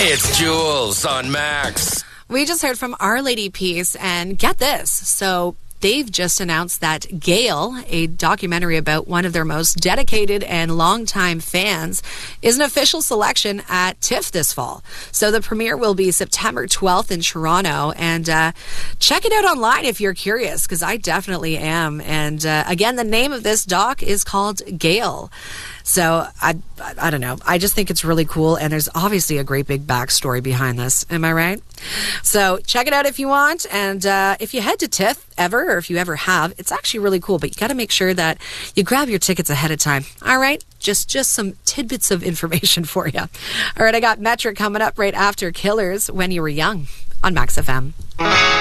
It's Jules on Max. We just heard from Our Lady Peace, and get this. So they've just announced that Gale, a documentary about one of their most dedicated and longtime fans, is an official selection at TIFF this fall. So the premiere will be September 12th in Toronto, and check it out online if you're curious, because I definitely am. And again, the name of this doc is called Gale. So I don't know. I just think it's really cool, and there's obviously a great big backstory behind this. Am I right? So check it out if you want, and if you head to TIFF ever, or if you ever have, it's actually really cool, but you got to make sure that you grab your tickets ahead of time. All right? Just some tidbits of information for you. All right, I got Metric coming up right after Killers, When You Were Young on Max FM.